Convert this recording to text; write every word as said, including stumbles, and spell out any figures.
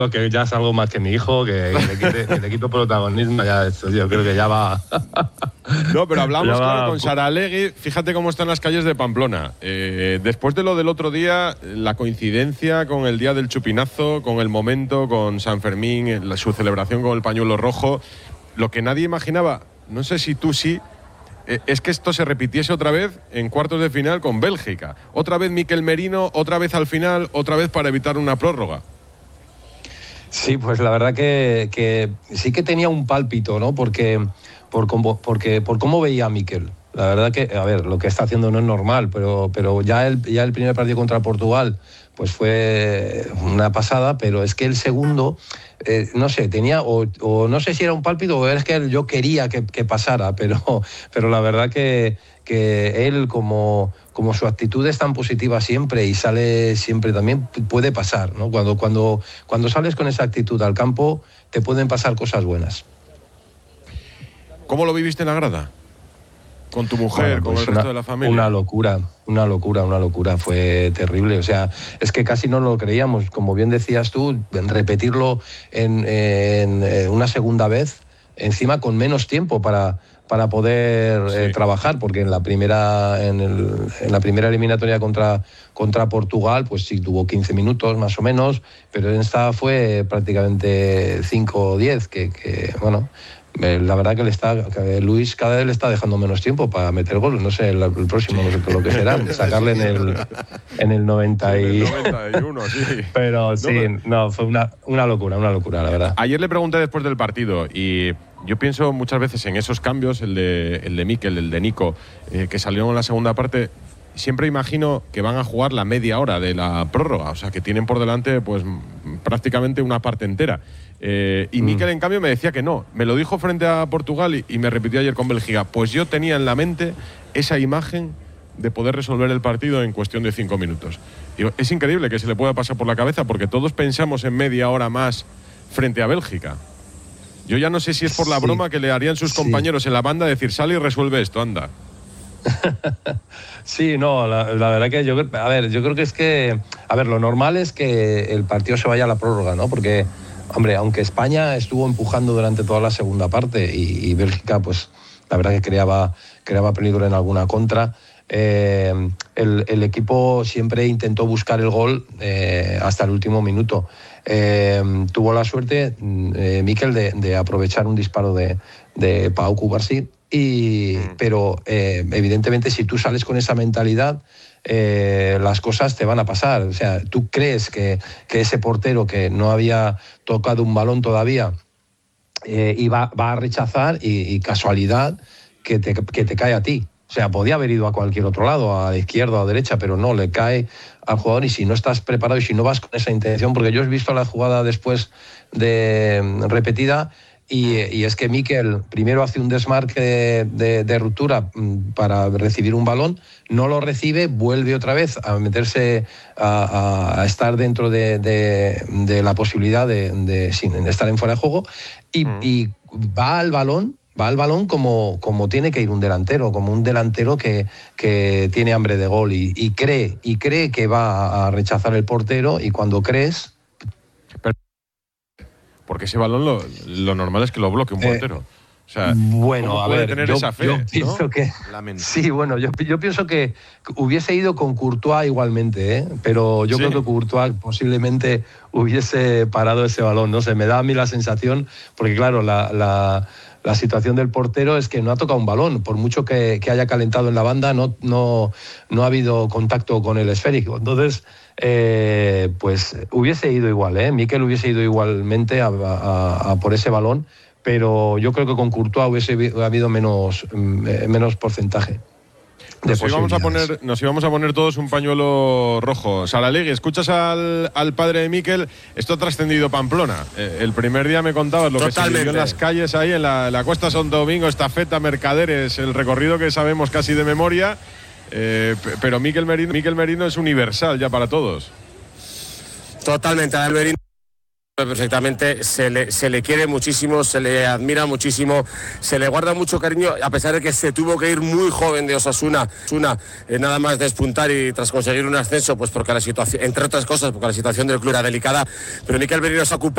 que ya es algo más que mi hijo, que, que, le, quite, que le quito protagonismo, ya esto, yo creo que ya va... No, pero hablamos va, claro, con Saralegui, fíjate cómo están las calles de Pamplona. Eh, después de lo del otro día, la coincidencia con el día del chupinazo, con el momento, con San Fermín, la, su celebración con el pañuelo rojo, lo que nadie imaginaba, no sé si tú sí, eh, es que esto se repitiese otra vez en cuartos de final con Bélgica. Otra vez Mikel Merino, otra vez al final, otra vez para evitar una prórroga. Sí, pues la verdad que, que sí que tenía un pálpito, ¿no? Porque por, porque, por cómo veía a Mikel. La verdad que, a ver, lo que está haciendo no es normal, pero, pero ya, el, ya el primer partido contra Portugal pues fue una pasada, pero es que el segundo, eh, no sé, tenía, o, o no sé si era un pálpito o es que yo quería que, que pasara, pero, pero la verdad que, que él, como, como su actitud es tan positiva siempre y sale siempre, también puede pasar, ¿no? Cuando, cuando, cuando sales con esa actitud al campo, te pueden pasar cosas buenas. ¿Cómo lo viviste en la grada? Con tu mujer, bueno, pues con el una, resto de la familia. Una locura, una locura, una locura. Fue terrible. O sea, es que casi no lo creíamos. Como bien decías tú, repetirlo en, en, en una segunda vez, encima con menos tiempo para, para poder sí. eh, trabajar, porque en la primera, en, el, en la primera eliminatoria contra, contra Portugal, pues sí tuvo quince minutos más o menos, pero en esta fue prácticamente cinco o diez, que, que bueno... La verdad que le está que Luis cada vez le está dejando menos tiempo para meter goles. No sé, el, el próximo no sé lo que será, sacarle en el en el noventa y uno, sí. Pero sí, no, fue una, una locura, una locura, la verdad. Ayer le pregunté después del partido y yo pienso muchas veces en esos cambios, el de el de Mikel, el de Nico, eh, que salieron en la segunda parte. Siempre imagino que van a jugar la media hora de la prórroga, o sea, que tienen por delante pues prácticamente una parte entera. Eh, y mm. Mikel, en cambio, me decía que no. Me lo dijo frente a Portugal y, y me repitió ayer con Bélgica. Pues yo tenía en la mente esa imagen de poder resolver el partido en cuestión de cinco minutos. Y es increíble que se le pueda pasar por la cabeza, porque todos pensamos en media hora más frente a Bélgica. Yo ya no sé si es por la sí. broma que le harían sus sí. compañeros en la banda, decir, sale y resuelve esto, anda. Sí, no, la, la verdad que yo, a ver, yo creo que es que, a ver, lo normal es que el partido se vaya a la prórroga, ¿no? Porque, hombre, aunque España estuvo empujando durante toda la segunda parte y, y Bélgica, pues, la verdad que creaba, creaba peligro en alguna contra, eh, el, el equipo siempre intentó buscar el gol eh, hasta el último minuto. Eh, tuvo la suerte, eh, Mikel, de, de aprovechar un disparo de, de Pau Cubarsí. Y, pero eh, evidentemente si tú sales con esa mentalidad eh, las cosas te van a pasar. O sea, tú crees que, que ese portero que no había tocado un balón todavía eh, iba, va a rechazar y, y casualidad que te, que te cae a ti. O sea, podía haber ido a cualquier otro lado, a la izquierda o a la derecha, pero no, le cae al jugador. Y si no estás preparado y si no vas con esa intención, porque yo he visto la jugada después de repetida. Y, y es que Mikel primero hace un desmarque de, de, de ruptura para recibir un balón, no lo recibe, vuelve otra vez a meterse, a, a estar dentro de, de, de la posibilidad de, de, de estar en fuera de juego y, mm. y va al balón, va al balón como, como tiene que ir un delantero, como un delantero que, que tiene hambre de gol y, y, cree, y cree que va a rechazar el portero y cuando crees... Porque ese balón lo, lo normal es que lo bloquee un portero. Eh, o sea, bueno, a ver, tener yo, esa fe, yo pienso ¿no? que sí, bueno, yo, yo pienso que hubiese ido con Courtois igualmente, ¿eh? Pero yo sí. creo que Courtois posiblemente hubiese parado ese balón. No sé, me da a mí la sensación, porque claro, la, la, la situación del portero es que no ha tocado un balón, por mucho que, que haya calentado en la banda, no, no, no ha habido contacto con el esférico. Entonces, eh, pues hubiese ido igual, ¿eh? Mikel hubiese ido igualmente a, a, a por ese balón, pero yo creo que con Courtois hubiese habido menos, menos porcentaje. Nos íbamos, a poner, nos íbamos a poner todos un pañuelo rojo. Saralegui, escuchas al, al padre de Mikel. Esto ha trascendido Pamplona. Eh, el primer día me contabas lo Totalmente. que se vivió en las calles ahí, en la, la Cuesta Santo Domingo, estafeta, Mercaderes, el recorrido que sabemos casi de memoria. Eh, pero Mikel Merino, Mikel Merino es universal ya para todos. Totalmente, a Merino perfectamente, se le, se le quiere muchísimo, se le admira muchísimo, se le guarda mucho cariño, a pesar de que se tuvo que ir muy joven de Osasuna, Osasuna eh, nada más despuntar y tras conseguir un ascenso, pues porque la situación, entre otras cosas, porque la situación del club era delicada, pero Mikel Merino se ha ocupado